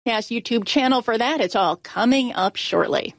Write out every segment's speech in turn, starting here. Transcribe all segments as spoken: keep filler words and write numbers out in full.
podcast YouTube channel for that. It's all coming up shortly.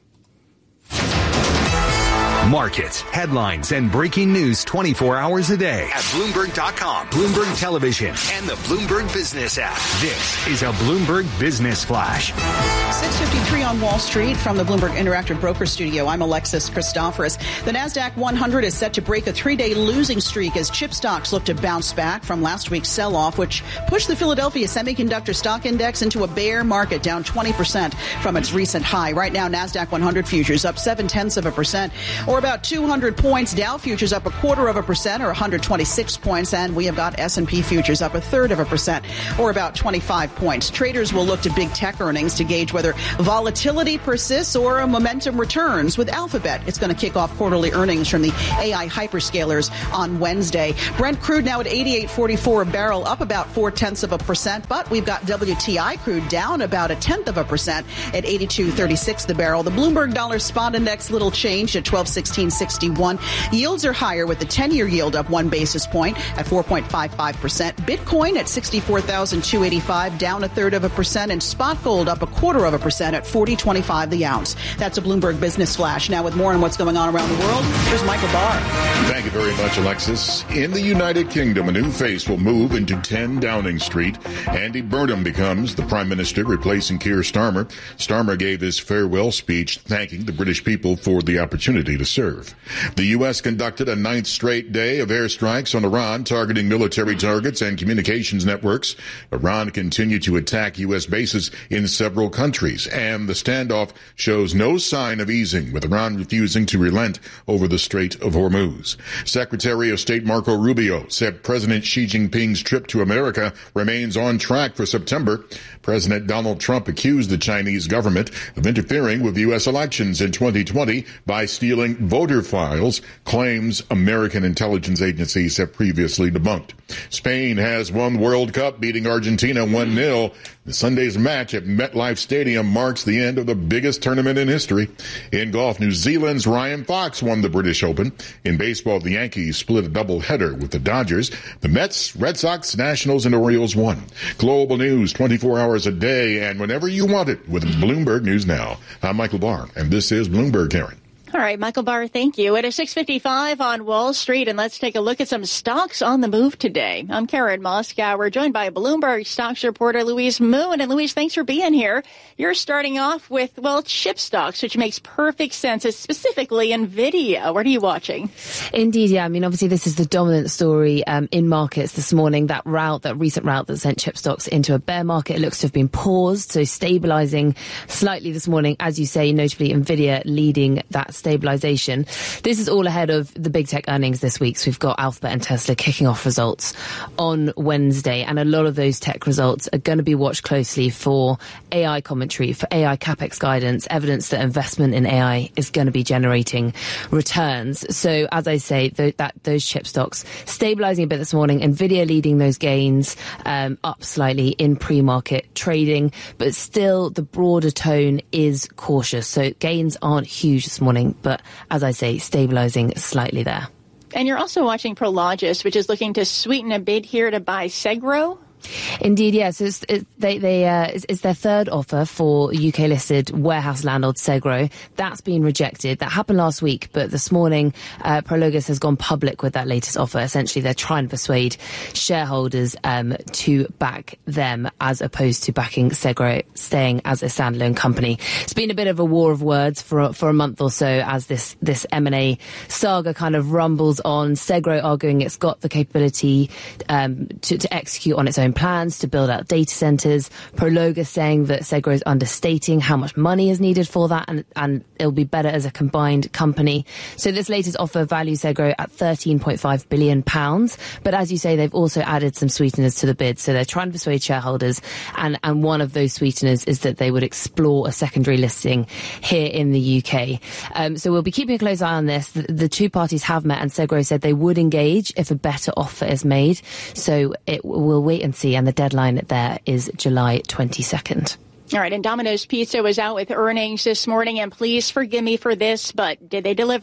Markets, headlines, and breaking news twenty-four hours a day at Bloomberg dot com, Bloomberg Television, and the Bloomberg Business app. This is a Bloomberg Business Flash. six fifty-three on Wall Street from the Bloomberg Interactive Broker Studio. I'm Alexis Christoforous. The NASDAQ one hundred is set to break a three-day losing streak as chip stocks look to bounce back from last week's sell-off, which pushed the Philadelphia Semiconductor Stock Index into a bear market, down twenty percent from its recent high. Right now, NASDAQ one hundred futures up seven-tenths of a percent, or about two hundred points. Dow futures up a quarter of a percent, or one hundred twenty-six points. And we have got S and P futures up a third of a percent, or about twenty-five points. Traders will look to big tech earnings to gauge whether volatility persists or a momentum returns. With Alphabet, it's going to kick off quarterly earnings from the A I hyperscalers on Wednesday. Brent crude now at eighty-eight forty-four a barrel, up about four-tenths of a percent. But we've got W T I crude down about a tenth of a percent at eighty-two thirty-six the barrel. The Bloomberg Dollar Spot Index little changed at twelve sixteen sixty-one. Yields are higher, with the ten-year yield up one basis point at four point five five percent. Bitcoin at sixty-four thousand two hundred eighty-five, down a third of a percent, and spot gold up a quarter of a percent at forty twenty-five the ounce. That's a Bloomberg Business Flash. Now, with more on what's going on around the world, here's Michael Barr. Thank you very much, Alexis. In the United Kingdom, a new face will move into ten Downing Street. Andy Burnham becomes the Prime Minister, replacing Keir Starmer. Starmer gave his farewell speech thanking the British people for the opportunity to serve. The U S conducted a ninth straight day of airstrikes on Iran, targeting military targets and communications networks. Iran continued to attack U S bases in several countries, and the standoff shows no sign of easing, with Iran refusing to relent over the Strait of Hormuz. Secretary of State Marco Rubio said President Xi Jinping's trip to America remains on track for September. President Donald Trump accused the Chinese government of interfering with U S elections in twenty twenty by stealing voter files, claims American intelligence agencies have previously debunked. Spain has won the World Cup, beating Argentina one nil. The Sunday's match at MetLife Stadium marks the end of the biggest tournament in history. In golf, New Zealand's Ryan Fox won the British Open. In baseball, the Yankees split a doubleheader with the Dodgers. The Mets, Red Sox, Nationals, and Orioles won. Global news twenty-four hours a day and whenever you want it with Bloomberg News Now. I'm Michael Barr, and this is Bloomberg, Karen. All right, Michael Barr, thank you. It is six fifty-five on Wall Street, and let's take a look at some stocks on the move today. I'm Karen Moskow. We're joined by Bloomberg stocks reporter Louise Moon. And Louise, thanks for being here. You're starting off with, well, chip stocks, which makes perfect sense, specifically NVIDIA. What are you watching? Indeed, yeah. I mean, obviously, this is the dominant story um, in markets this morning. That route, that recent route that sent chip stocks into a bear market, looks to have been paused, so stabilizing slightly this morning, as you say, notably NVIDIA leading that stabilization. This is all ahead of the big tech earnings this week. So we've got Alphabet and Tesla kicking off results on Wednesday, and a lot of those tech results are going to be watched closely for A I commentary, for A I capex guidance, evidence that investment in A I is going to be generating returns. So as I say, th- that those chip stocks stabilizing a bit this morning, NVIDIA leading those gains, um, up slightly in pre-market trading, but still the broader tone is cautious. So gains aren't huge this morning, but as I say, stabilizing slightly there. And you're also watching Prologis, which is looking to sweeten a bid here to buy Segro. Indeed, yes. It's, it, they, they, uh, it's, it's their third offer for U K-listed warehouse landlord Segro. That's been rejected. That happened last week, but this morning, uh, Prologis has gone public with that latest offer. Essentially, they're trying to persuade shareholders um, to back them as opposed to backing Segro staying as a standalone company. It's been a bit of a war of words for for a month or so as this, this M and A saga kind of rumbles on. Segro arguing it's got the capability um, to, to execute on its own plans to build out data centers. Prologis saying that Segro is understating how much money is needed for that, and, and it'll be better as a combined company. So this latest offer values Segro at thirteen point five billion pounds. But as you say, they've also added some sweeteners to the bid. So they're trying to persuade shareholders, and, and one of those sweeteners is that they would explore a secondary listing here in the U K. Um, so we'll be keeping a close eye on this. The, the two parties have met, and Segro said they would engage if a better offer is made. So it, we'll wait and see. And the deadline there is July twenty-second. All right. And Domino's Pizza was out with earnings this morning. And please forgive me for this, but did they deliver?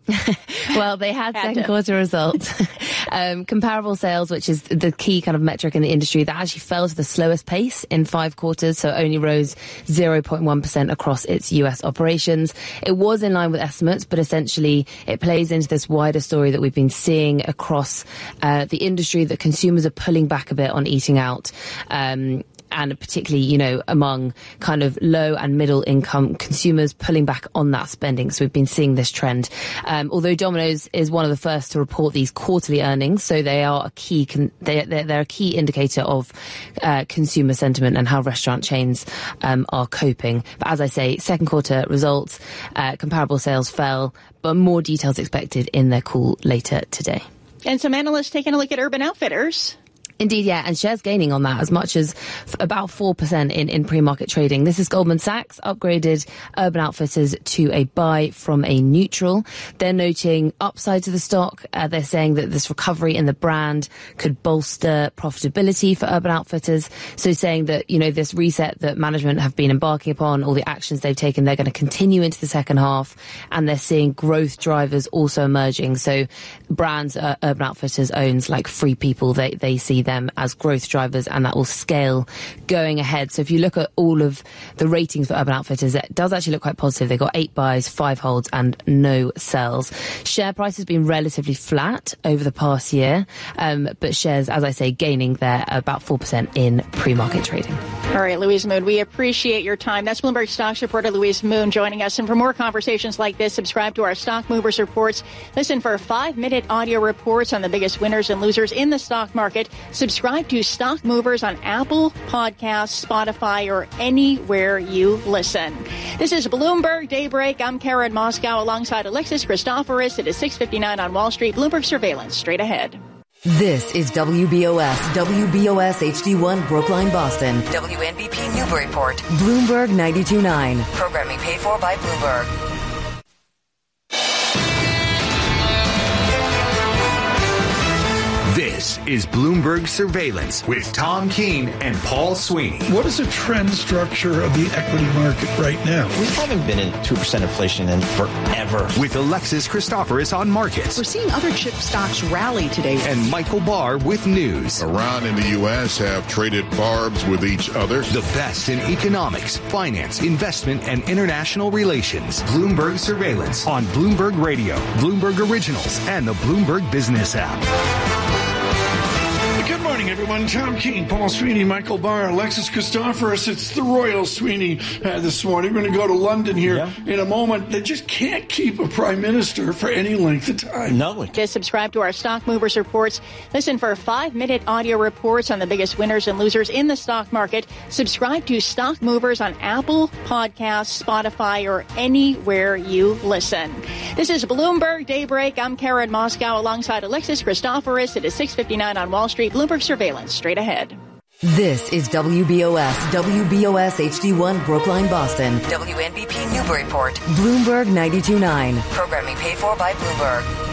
Well, they had, had second to. quarter results. um, comparable sales, which is the key kind of metric in the industry, that actually fell to the slowest pace in five quarters, so only rose zero point one percent across its U S operations. It was in line with estimates, but essentially it plays into this wider story that we've been seeing across uh, the industry, that consumers are pulling back a bit on eating out. Um, and particularly, you know, among kind of low and middle income consumers pulling back on that spending. So we've been seeing this trend. Um, although Domino's is one of the first to report these quarterly earnings, so they are a key, con- they, they're, they're a key indicator of uh, consumer sentiment and how restaurant chains um, are coping. But as I say, second quarter results, uh, comparable sales fell, but more details expected in their call later today. And some analysts taking a look at Urban Outfitters. Indeed, yeah, and shares gaining on that as much as f- about four percent in, in pre-market trading. This is Goldman Sachs upgraded Urban Outfitters to a buy from a neutral. They're noting upside to the stock. Uh, they're saying that this recovery in the brand could bolster profitability for Urban Outfitters. So saying that, you know, this reset that management have been embarking upon, all the actions they've taken, they're going to continue into the second half, and they're seeing growth drivers also emerging. So brands uh, Urban Outfitters owns, like Free People, they, they see them as growth drivers, and that will scale going ahead. So if you look at all of the ratings for Urban Outfitters, it does actually look quite positive. They've got eight buys, five holds, and no sells. Share price has been relatively flat over the past year, um, but shares, as I say, gaining there about four percent in pre-market trading. All right, Louise Moon, we appreciate your time. That's Bloomberg Stocks reporter Louise Moon joining us. And for more conversations like this, subscribe to our Stock Movers reports. Listen for five-minute audio reports on the biggest winners and losers in the stock market. Subscribe to Stock Movers on Apple Podcasts, Spotify, or anywhere you listen. This is Bloomberg Daybreak. I'm Karen Moscow alongside Alexis Christoforous. It is six fifty-nine on Wall Street. Bloomberg Surveillance straight ahead. This is W B O S, W B O S H D one Brookline, Boston. W N B P Newburyport. Bloomberg ninety-two point nine. Programming paid for by Bloomberg. This is Bloomberg Surveillance with Tom Keene and Paul Sweeney. What is the trend structure of the equity market right now? We haven't been in two percent inflation in forever. With Alexis Christoforous on markets. We're seeing other chip stocks rally today. And Michael Barr with news. Iran and the U S have traded barbs with each other. The best in economics, finance, investment, and international relations. Bloomberg Surveillance on Bloomberg Radio, Bloomberg Originals, and the Bloomberg Business app. Good morning, everyone. Tom Keene, Paul Sweeney, Michael Barr, Alexis Christoforous. It's the Royal Sweeney uh, this morning. We're going to go to London here yeah. in a moment. They just can't keep a prime minister for any length of time. No. Just subscribe to our Stock Movers reports. Listen for five-minute audio reports on the biggest winners and losers in the stock market. Subscribe to Stock Movers on Apple Podcasts, Spotify, or anywhere you listen. This is Bloomberg Daybreak. I'm Karen Moscow alongside Alexis Christoforous. It is six fifty-nine on Wall Street. Bloomberg Surveillance straight ahead. This is W B O S, W B O S H D one Brookline, Boston. W N B P Newburyport. Bloomberg ninety-two point nine. Programming paid for by Bloomberg.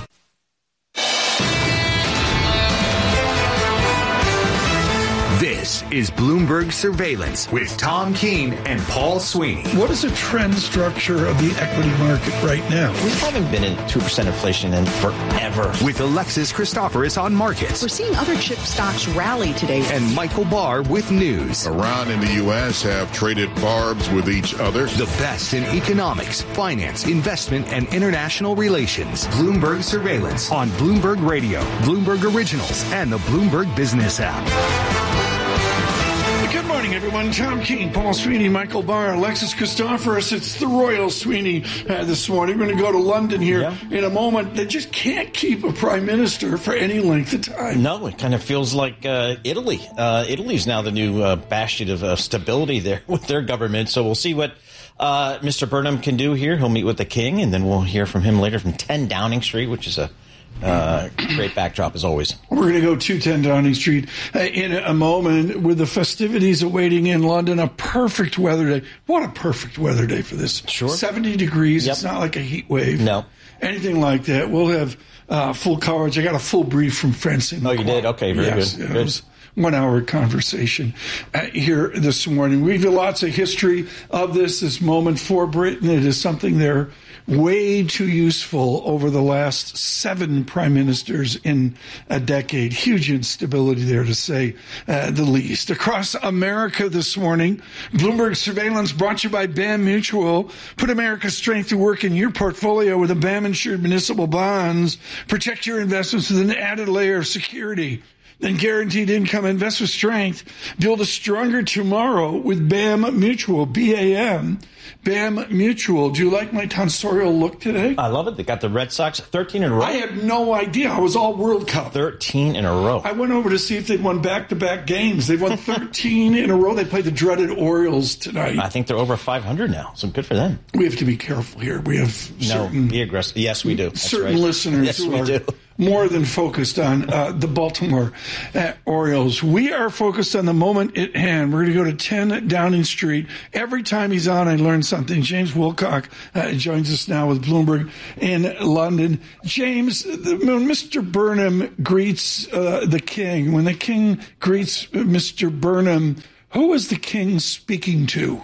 This is Bloomberg Surveillance with Tom Keene and Paul Sweeney. What is the trend structure of the equity market right now? We haven't been in two percent inflation in forever. With Alexis Christoforous on markets. We're seeing other chip stocks rally today. And Michael Barr with news. Iran and the U S have traded barbs with each other. The best in economics, finance, investment, and international relations. Bloomberg Surveillance on Bloomberg Radio, Bloomberg Originals, and the Bloomberg Business app. Good morning, everyone. Tom Keene, Paul Sweeney, Michael Barr, Alexis Christoforous. It's the Royal Sweeney uh, this morning. We're going to go to London here yeah. in a moment. They just can't keep a prime minister for any length of time. No, it kind of feels like uh, Italy. Uh, Italy's now the new uh, bastion of uh, stability there with their government. So we'll see what uh, Mister Burnham can do here. He'll meet with the king, and then we'll hear from him later from ten Downing Street, which is a Uh, great backdrop as always. We're going to go to ten Downing Street uh, in a moment with the festivities awaiting in London. A perfect weather day. What a perfect weather day for this. Sure. seventy degrees. Yep. It's not like a heat wave. No. Anything like that. We'll have uh, full coverage. I got a full brief from Francine. Oh, you did? Okay, very yes, good. It good. was, one-hour conversation uh, here this morning. We've got lots of history of this, this moment for Britain. It is something they're way too useful over the last seven prime ministers in a decade. Huge instability there, to say uh, the least. Across America this morning, Bloomberg Surveillance brought to you by B A M Mutual. Put America's strength to work in your portfolio with the B A M-insured municipal bonds. Protect your investments with an added layer of security. Then guaranteed income. Invest with strength. Build a stronger tomorrow with B A M Mutual. B A M. B A M Mutual. Do you like my tonsorial look today? I love it. They got the Red Sox thirteen in a row. I had no idea. I was all World Cup. thirteen in a row. I went over to see if they'd won back-to-back games. They've won thirteen in a row. They played the dreaded Orioles tonight. I think they're over five hundred now, so good for them. We have to be careful here. We have no, certain... be aggressive. Yes, we do. That's certain right. listeners yes, who we are do. more than focused on uh, the Baltimore uh, Orioles. We are focused on the moment at hand. We're going to go to ten Downing Street. Every time he's on, I learn something. James Wilcock uh, joins us now with Bloomberg in London. James, the, when Mister Burnham greets uh, the king, when the king greets Mister Burnham, who is the king speaking to?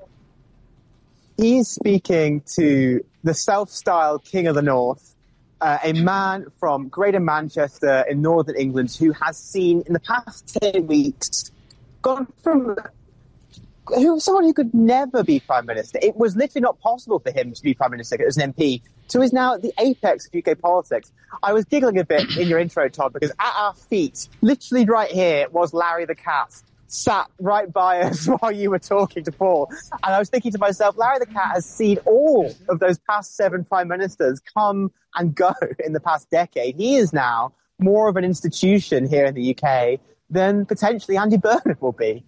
He's speaking to the self-styled King of the North, uh, a man from Greater Manchester in northern England who has seen, in the past ten weeks, gone from who someone who could never be Prime Minister. It was literally not possible for him to be Prime Minister as an M P, to is now at the apex of U K politics. I was giggling a bit in your intro, Todd, because at our feet, literally right here, was Larry the Cat, sat right by us while you were talking to Paul. And I was thinking to myself, Larry the Cat has seen all of those past seven prime ministers come and go in the past decade. He is now more of an institution here in the U K than potentially Andy Burnham will be.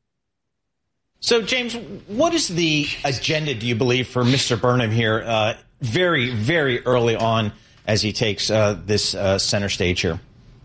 So, James, what is the agenda, do you believe, for Mister Burnham here uh, very, very early on as he takes uh, this uh, center stage here?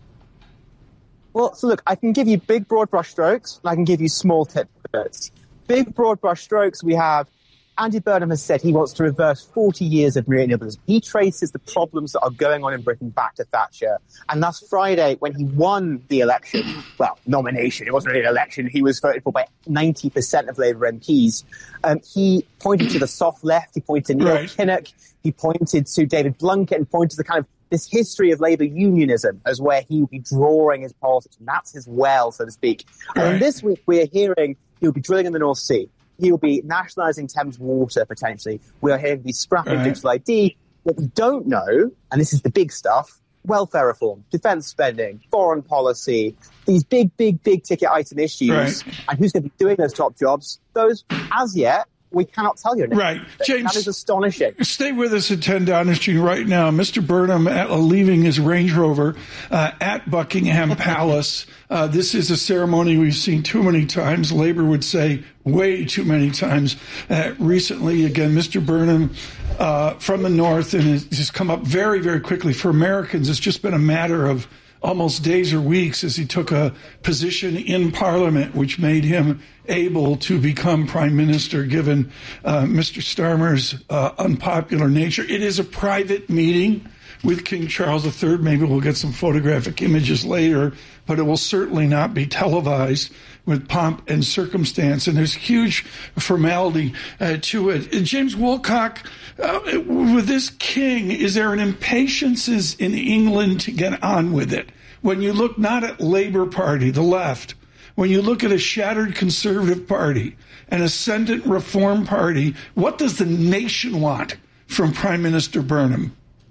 Well, so look, I can give you big, broad brushstrokes, and I can give you small tidbits. Big, broad brushstrokes, we have Andy Burnham has said he wants to reverse forty years of renewables. He traces the problems that are going on in Britain back to Thatcher. And last Friday, when he won the election, well, nomination, it wasn't really an election, he was voted for by ninety percent of Labour M Ps. Um, he pointed to the soft left, he pointed to Neil right. Kinnock, he pointed to David Blunkett, and pointed to the kind of this history of Labour unionism as where he will be drawing his politics. And that's his well, so to speak. Right. And this week, we're hearing he'll be drilling in the North Sea. He will be nationalising Thames Water, potentially. We are hearing he'll be scrapping right. digital I D. What we don't know, and this is the big stuff, welfare reform, defence spending, foreign policy, these big, big, big ticket item issues, right. and who's going to be doing those top jobs, those, as yet, we cannot tell you. Right. James, that is astonishing. Stay with us at ten Downing Street right now. Mister Burnham at, uh, leaving his Range Rover uh, at Buckingham Palace. Uh, this is a ceremony we've seen too many times. Labour would say way too many times. Uh, recently, again, Mister Burnham uh, from the North, and it has come up very, very quickly. For Americans, it's just been a matter of almost days or weeks as he took a position in Parliament, which made him able to become Prime Minister, given uh, Mister Starmer's uh, unpopular nature. It is a private meeting with King Charles the Third. Maybe we'll get some photographic images later, but it will certainly not be televised with pomp and circumstance. And there's huge formality uh, to it. Uh, James Wilcock, uh, with this king, is there an impatience in England to get on with it? When you look not at Labour Party, the left, when you look at a shattered Conservative Party, an ascendant Reform Party, what does the nation want from Prime Minister Burnham?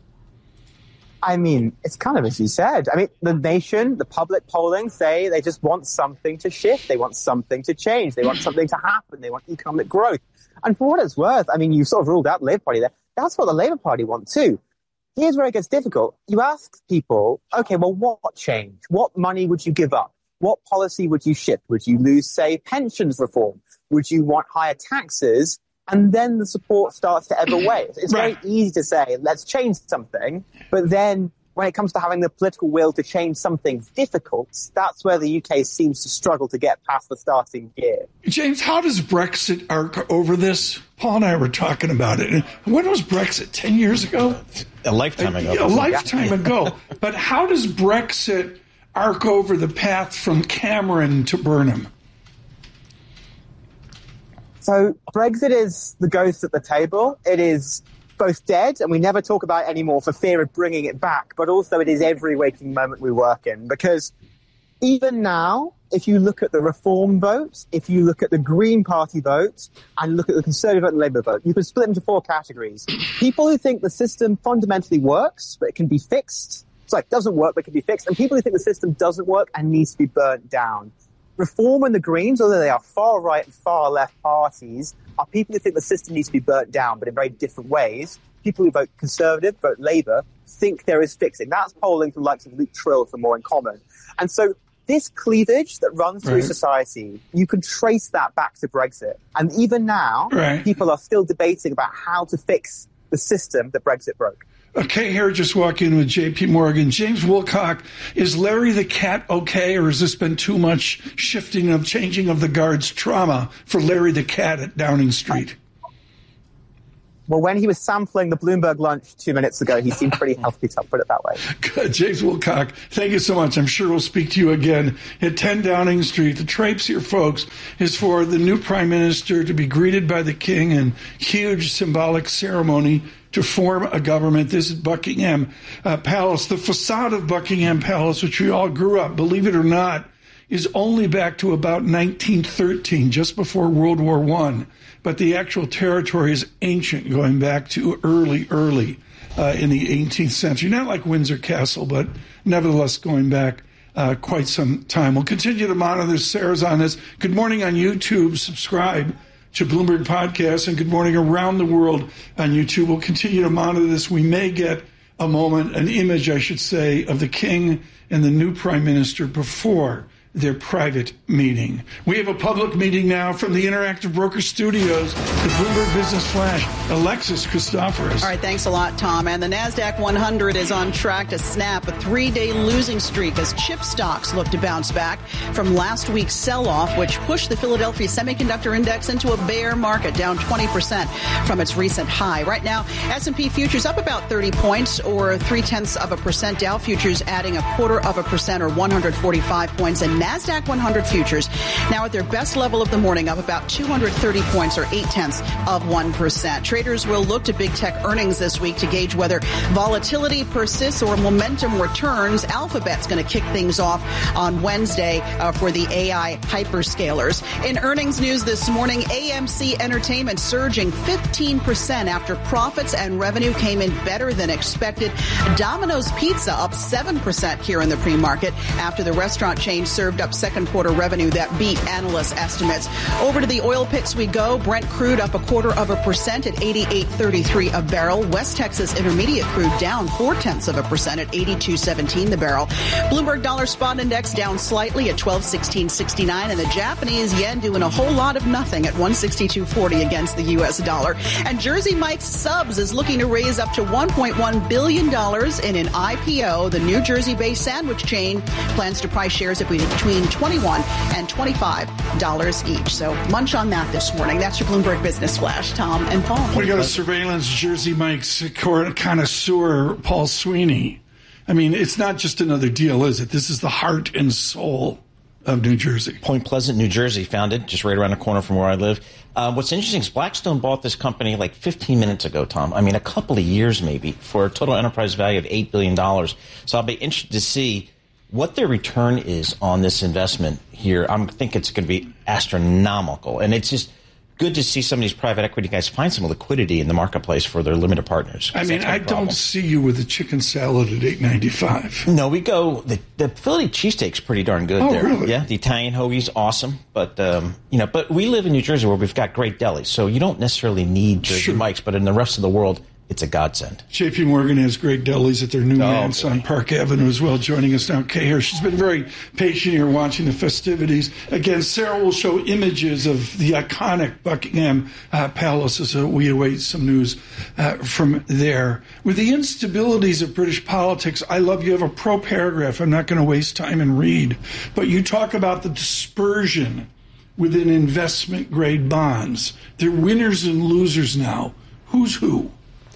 I mean, it's kind of as you said. I mean, the nation, the public polling say they just want something to shift. They want something to change. They want something to happen. They want economic growth. And for what it's worth, I mean, you sort of ruled out the Labour Party there. That's what the Labour Party want too. Here's where it gets difficult. You ask people, okay, well, what change? What money would you give up? What policy would you shift? Would you lose, say, pensions reform? Would you want higher taxes? And then the support starts to ebb away. It's right. very easy to say, let's change something. But then when it comes to having the political will to change something difficult, that's where the U K seems to struggle to get past the starting gear. James, how does Brexit arc over this? Paul and I were talking about it. When was Brexit? Ten years ago? A lifetime ago. A, a lifetime ago. But how does Brexit arc over the path from Cameron to Burnham? So Brexit is the ghost at the table. It is both dead, and we never talk about it anymore for fear of bringing it back, but also it is every waking moment we work in. Because even now, if you look at the Reform vote, if you look at the Green Party vote, and look at the Conservative vote and Labour vote, you can split them into four categories. People who think the system fundamentally works, but it can be fixed. Sorry, it doesn't work, but it can be fixed. And people who think the system doesn't work and needs to be burnt down. Reform and the Greens, although they are far right and far left parties, are people who think the system needs to be burnt down, but in very different ways. People who vote Conservative, vote Labour, think there is fixing. That's polling from likes of Luke Trill for More in Common. And so this cleavage that runs through right. society, you can trace that back to Brexit. And even now, right. people are still debating about how to fix the system that Brexit broke. Okay, here, just walk in with J P Morgan. James Wilcock, is Larry the Cat okay, or has this been too much shifting of changing of the guards trauma for Larry the Cat at Downing Street? Well, when he was sampling the Bloomberg lunch two minutes ago, he seemed pretty healthy, to put it that way. Good. James Wilcock, thank you so much. I'm sure we'll speak to you again at ten Downing Street. The traipse here, folks, is for the new prime minister to be greeted by the king in huge symbolic ceremony to form a government. This is Buckingham uh, Palace. The facade of Buckingham Palace, which we all grew up, believe it or not, is only back to about nineteen thirteen, just before World War One. But the actual territory is ancient, going back to early, early uh, in the eighteenth century. Not like Windsor Castle, but nevertheless going back uh, quite some time. We'll continue to monitor. Sarah's on this. Good morning on YouTube. Subscribe to Bloomberg Podcast, and good morning around the world on YouTube. We'll continue to monitor this. We may get a moment, an image, I should say, of the king and the new prime minister before their private meeting. We have a public meeting now from the Interactive Broker Studios, the Bloomberg Business Flash. Alexis Christoforous. All right, thanks a lot, Tom. And the NASDAQ one hundred is on track to snap a three-day losing streak as chip stocks look to bounce back from last week's sell-off, which pushed the Philadelphia Semiconductor Index into a bear market, down twenty percent from its recent high. Right now, S and P futures up about thirty points, or three-tenths of a percent. Dow futures adding a quarter of a percent, or one hundred forty-five points. And NASDAQ one hundred futures now at their best level of the morning, up about two hundred thirty points, or eight-tenths of one percent. Traders will look to big tech earnings this week to gauge whether volatility persists or momentum returns. Alphabet's going to kick things off on Wednesday uh, for the A I hyperscalers. In earnings news this morning, A M C Entertainment surging fifteen percent after profits and revenue came in better than expected. Domino's Pizza up seven percent here in the pre-market after the restaurant chain served up second quarter revenue that beat analyst estimates. Over to the oil pits we go. Brent crude up a quarter of a percent at eighty-eight thirty-three a barrel. West Texas Intermediate crude down four-tenths of a percent at eighty-two seventeen the barrel. Bloomberg Dollar Spot Index down slightly at twelve sixteen sixty-nine, and the Japanese yen doing a whole lot of nothing at one sixty-two forty against the U S dollar. And Jersey Mike's Subs is looking to raise up to one point one billion dollars in an I P O. The New Jersey-based sandwich chain plans to price shares at between twenty-one and twenty-five dollars each. So munch on that this morning. That's your Bloomberg Business Flash. Tom and Paul. We got a surveillance Jersey Mike's connoisseur, Paul Sweeney. I mean, it's not just another deal, is it? This is the heart and soul of New Jersey. Point Pleasant, New Jersey, founded just right around the corner from where I live. Uh, what's interesting is Blackstone bought this company like fifteen minutes ago, Tom. I mean, a couple of years maybe, for a total enterprise value of eight billion dollars. So I'll be interested to see what their return is on this investment here. I think it's going to be astronomical. And it's just good to see some of these private equity guys find some liquidity in the marketplace for their limited partners. I mean, I don't see you with a chicken salad at eight ninety-five. No, we go, the, the Philly cheesesteak's pretty darn good oh, there. Really? Yeah, the Italian hoagie's awesome. But, um, you know, but we live in New Jersey where we've got great delis. So you don't necessarily need Jersey sure. Mike's, but in the rest of the world, it's a godsend. J P Morgan has great delis at their new oh, Manse on Park Avenue as well. Joining us now, Kay here. She's been very patient here watching the festivities. Again, Sarah will show images of the iconic Buckingham uh, Palace as uh, we await some news uh, from there. With the instabilities of British politics, I love you have a pro paragraph. I'm not going to waste time and read. But you talk about the dispersion within investment-grade bonds. They're winners and losers now. Who's who?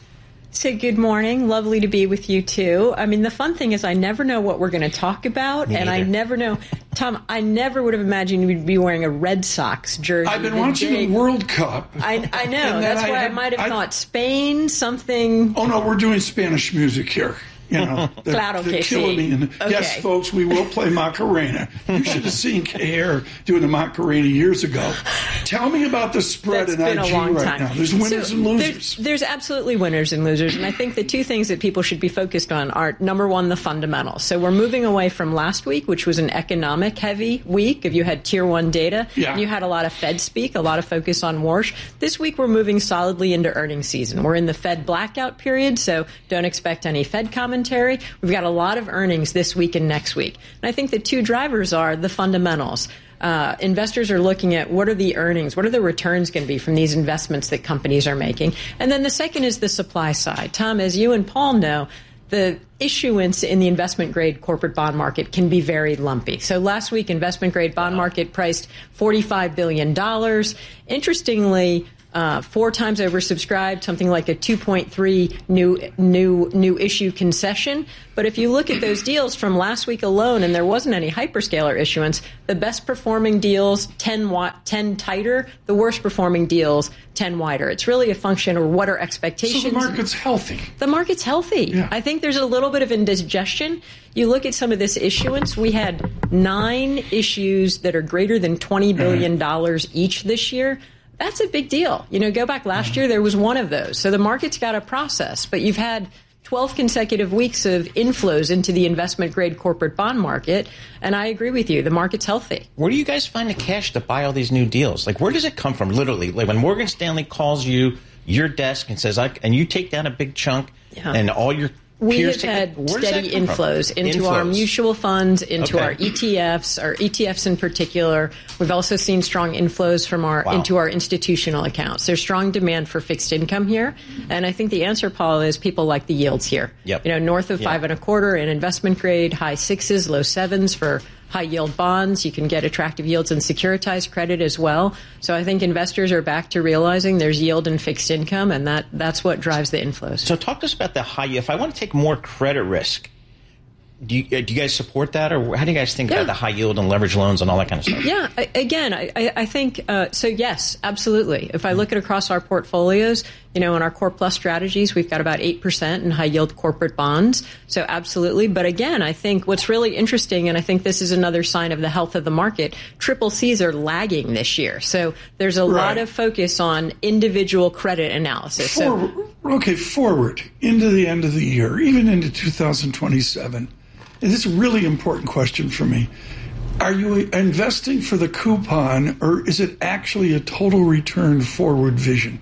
So good morning. Lovely to be with you, too. I mean, the fun thing is I never know what we're going to talk about, Me and either. I never know. Tom, I never would have imagined you'd be wearing a Red Sox jersey. I've been the watching day- the World Cup. I, I know. And then That's I why I, had- might have I- thought Spain, something. Oh, no, we're doing Spanish music here. You know, they're, Claro they're que killing sí. me. And, Okay. Yes, folks, we will play Macarena. You should have seen K R doing the Macarena years ago. Tell me about the spread That's in been I G a long right time. now. There's winners So and losers. There's, there's absolutely winners and losers. And I think the two things that people should be focused on are, number one, the fundamentals. So we're moving away from last week, which was an economic-heavy week. If you had tier one data, Yeah. you had a lot of Fed speak, a lot of focus on Warsh. This week, we're moving solidly into earnings season. We're in the Fed blackout period, so don't expect any Fed commentary. We've got a lot of earnings this week and next week. And I think the two drivers are the fundamentals. Uh, investors are looking at what are the earnings, what are the returns going to be from these investments that companies are making. And then the second is the supply side. Tom, as you and Paul know, the issuance in the investment grade corporate bond market can be very lumpy. So last week, investment grade bond market priced forty-five billion dollars. Interestingly, Uh, four times oversubscribed, something like a two point three new new new issue concession. But if you look at those deals from last week alone, and there wasn't any hyperscaler issuance, the best performing deals ten, wa- ten tighter, the worst performing deals ten wider. It's really a function of what are expectations. So the market's healthy. The market's healthy. Yeah. I think there's a little bit of indigestion. You look at some of this issuance, we had nine issues that are greater than twenty billion dollars each this year. That's a big deal. You know, go back last year, there was one of those. So the market's got a process, but you've had twelve consecutive weeks of inflows into the investment grade corporate bond market. And I agree with you. The market's healthy. Where do you guys find the cash to buy all these new deals? Like, where does it come from? Literally, like when Morgan Stanley calls you your desk and says, I, and you take down a big chunk Yeah. and all your We peers have take had it, where does steady that come from? inflows into our Inflows. mutual funds, into Okay. our E T Fs, our E T Fs in particular. We've also seen strong inflows from our Wow. into our institutional accounts. There's strong demand for fixed income here, and I think the answer, Paul, is people like the yields here. Yep. You know, north of Yep. five and a quarter in investment grade, high sixes, low sevens for high yield bonds. You can get attractive yields in securitized credit as well. So I think investors are back to realizing there's yield in fixed income, and that that's what drives the inflows. So talk to us about the high. If I want to take more credit risk, do you, uh, do you guys support that, or how do you guys think Yeah. about the high yield and leverage loans and all that kind of stuff? Yeah, I, again, I, I I think, uh, so yes, absolutely. If I look at across our portfolios, you know, in our Core Plus strategies, we've got about eight percent in high yield corporate bonds. So absolutely. But again, I think what's really interesting, and I think this is another sign of the health of the market, triple C's are lagging this year. So there's a Right. lot of focus on individual credit analysis. So Forward, okay, forward into the end of the year, even into two thousand twenty-seven. And this is a really important question for me. Are you investing for the coupon, or is it actually a total return forward vision?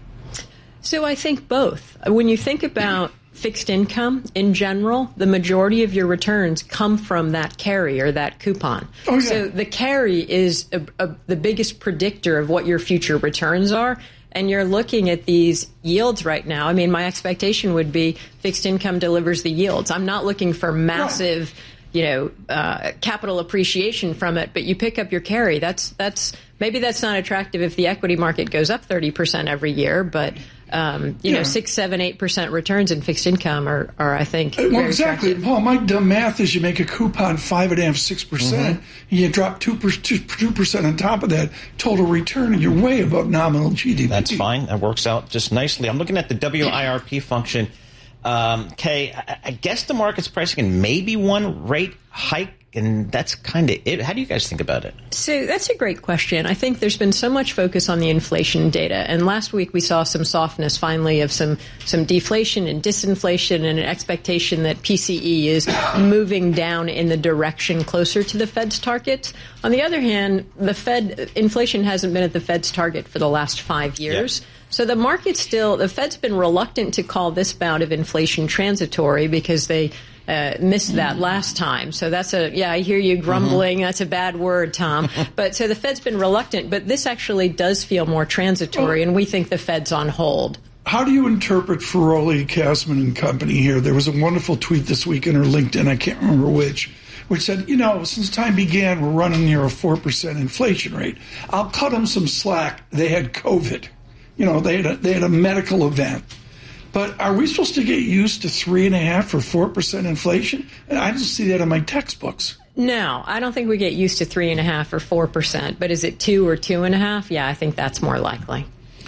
So I think both. When you think about fixed income in general, the majority of your returns come from that carry or that coupon. Oh, yeah. So the carry is a, a, the biggest predictor of what your future returns are. And you're looking at these yields right now. I mean, my expectation would be fixed income delivers the yields. I'm not looking for massive, you know, uh, capital appreciation from it, but you pick up your carry. That's that's maybe that's not attractive if the equity market goes up thirty percent every year, but um, you Yeah. know, six, seven, eight percent returns in fixed income are, are I think, Well, very exactly, attractive. Paul. My dumb math is you make a coupon five and a half, six percent, and you drop two two percent on top of that total return, and you're way above nominal G D P. That's fine. That works out just nicely. I'm looking at the W I R P function. Um, Kay, I, I guess the market's pricing in maybe one rate hike, and that's kind of it. How do you guys think about it? So that's a great question. I think there's been so much focus on the inflation data, and last week we saw some softness finally of some some deflation and disinflation and an expectation that P C E is moving down in the direction closer to the Fed's target. On the other hand, the Fed inflation hasn't been at the Fed's target for the last five years. Yep. So the market still, the Fed's been reluctant to call this bout of inflation transitory because they uh, missed that last time. So that's a, yeah, I hear you grumbling. Mm-hmm. That's a bad word, Tom. But so the Fed's been reluctant, but this actually does feel more transitory, and we think the Fed's on hold. How do you interpret Feroli, Kasman, and company here? There was a wonderful tweet this week in her LinkedIn, I can't remember which, which said, you know, since time began, we're running near a four percent inflation rate. I'll cut them some slack. They had COVID. You know, they had a, they had a medical event. But are we supposed to get used to three and a half or four percent inflation? I don't see that in my textbooks. No, I don't think we get used to three and a half or four percent. But is it two or two and a half? Yeah, I think that's more likely.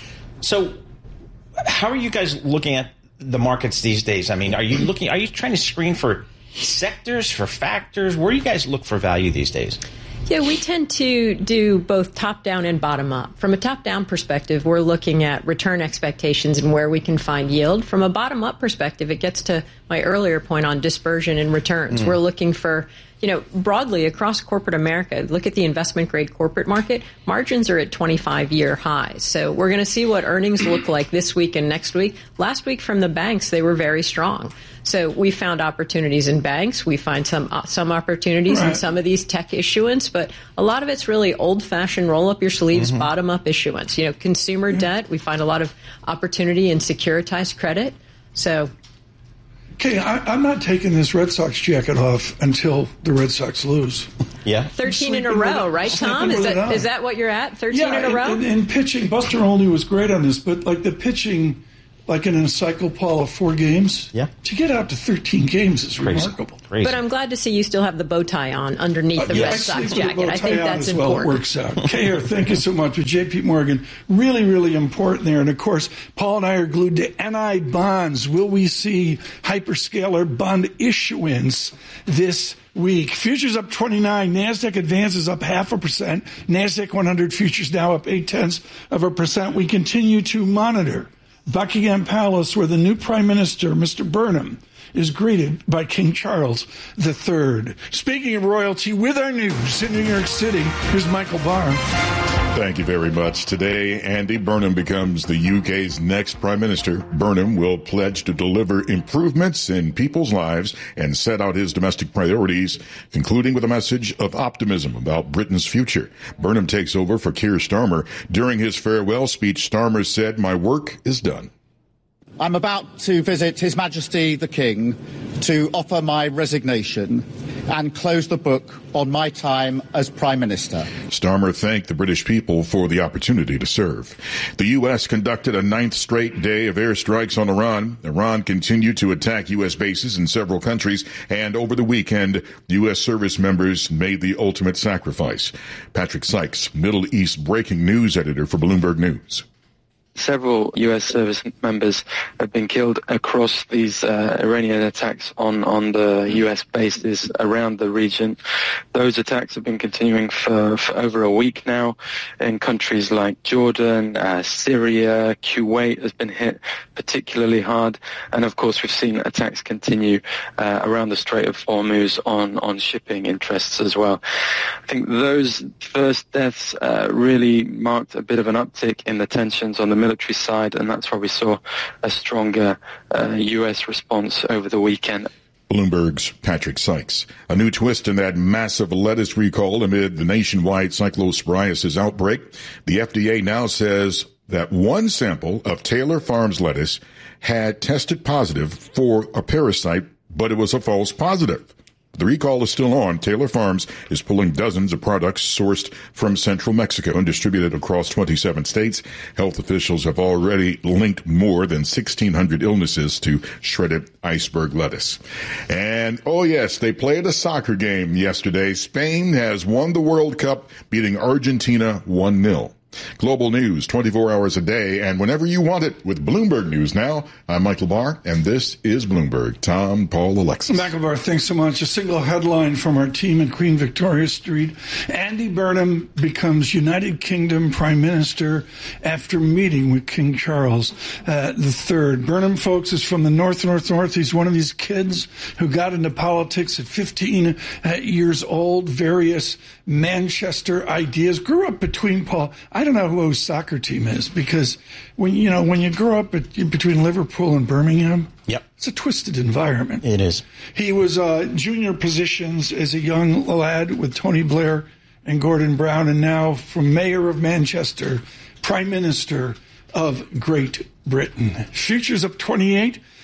So, how are you guys looking at the markets these days? I mean, are you looking? Are you trying to screen for sectors, for factors? Where do you guys look for value these days? Yeah, we tend to do both top-down and bottom-up. From a top-down perspective, we're looking at return expectations and where we can find yield. From a bottom-up perspective, it gets to my earlier point on dispersion and returns. Mm. We're looking for, you know, broadly across corporate America, look at the investment-grade corporate market. Margins are at twenty-five-year highs. So we're going to see what earnings look like this week and next week. Last week from the banks, they were very strong. So we found opportunities in banks. We find some uh, some opportunities right. in some of these tech issuance, but a lot of it's really old-fashioned roll-up-your-sleeves, mm-hmm. bottom-up issuance. You know, consumer mm-hmm. debt, we find a lot of opportunity in securitized credit. So, okay, I, I'm not taking this Red Sox jacket off until the Red Sox lose. Yeah, thirteen in a row, it, right, Tom? Is that is that what you're at? Thirteen yeah, in a row. And, and pitching, Buster Olney was great on this, but like the pitching. Like in a cycle, Paul, of four games? Yeah. To get out to thirteen games is Crazy. remarkable. Crazy. But I'm glad to see you still have the bow tie on underneath the uh, yeah, Red Sox jacket. I think that's as important. Well, it works out. K-R, thank you so much. With J P Morgan, really, really important there. And, of course, Paul and I are glued to N I bonds. Will we see hyperscaler bond issuance this week? Futures up twenty-nine. NASDAQ advances up half a percent. NASDAQ one hundred futures now up eight-tenths of a percent. We continue to monitor Buckingham Palace, where the new Prime Minister, Mister Burnham, is greeted by King Charles the Third. Speaking of royalty, with our news in New York City, here's Michael Barr. Thank you very much. Today, Andy Burnham becomes the U K's next Prime Minister. Burnham will pledge to deliver improvements in people's lives and set out his domestic priorities, concluding with a message of optimism about Britain's future. Burnham takes over for Keir Starmer. During his farewell speech, Starmer said, "My work is done. I'm about to visit His Majesty the King to offer my resignation and close the book on my time as Prime Minister." Starmer thanked the British people for the opportunity to serve. The U S conducted a ninth straight day of airstrikes on Iran. Iran continued to attack U S bases in several countries, and over the weekend, U S service members made the ultimate sacrifice. Patrick Sykes, Middle East breaking news editor for Bloomberg News. Several U S service members have been killed across these uh, Iranian attacks on, on the U S bases around the region. Those attacks have been continuing for, for over a week now in countries like Jordan, uh, Syria, Kuwait has been hit particularly hard. And of course, we've seen attacks continue uh, around the Strait of Hormuz on, on shipping interests as well. I think those first deaths uh, really marked a bit of an uptick in the tensions on the military side, and that's why we saw a stronger uh, U S response over the weekend. Bloomberg's Patrick Sykes. A new twist in that massive lettuce recall amid the nationwide cyclosporiasis outbreak. The F D A now says that one sample of Taylor Farms lettuce had tested positive for a parasite, but it was a false positive. The recall is still on. Taylor Farms is pulling dozens of products sourced from central Mexico and distributed across twenty-seven states. Health officials have already linked more than sixteen hundred illnesses to shredded iceberg lettuce. And, oh yes, they played a soccer game yesterday. Spain has won the World Cup, beating Argentina one nil. Global news twenty-four hours a day and whenever you want it with Bloomberg News Now. I'm Michael Barr, and this is Bloomberg. Tom, Paul, Alexis. Michael Barr, thanks so much. A single headline from our team in Queen Victoria Street. Andy Burnham becomes United Kingdom Prime Minister after meeting with King Charles uh, the Third. Burnham, folks, is from the North, North, North. He's one of these kids who got into politics at fifteen uh, years old, various Manchester ideas. Grew up between, Paul, I don't know who his soccer team is, because when you know when you grow up at, between Liverpool and Birmingham, yep, it's a twisted environment. It is. He was uh, junior positions as a young lad with Tony Blair and Gordon Brown, and now from mayor of Manchester, Prime Minister of Great Britain. Futures up twenty-eight.